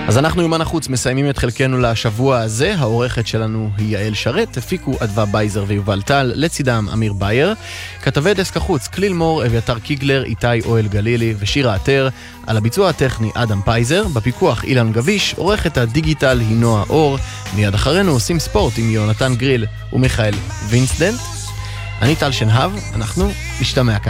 אז אנחנו יומן החוץ מסיימים את חלקנו לשבוע הזה. העורכת שלנו היא יעל שרת, הפיקו אדווה בייזר ויובל טל, לצידם אמיר בייר, כתבי דסק החוץ כליל מור, אביתר קיגלר, איתי אוהל גלילי ושירה עטר, על הביצוע הטכני אדם פייזר, בפיקוח אילן גביש, עורכת הדיגיטל היא נועה אור. מיד אחרינו עושים ספורט עם יונתן גריל ומיכאל וינסדנט. אני טל שנהב, אנחנו נשתמע כאן.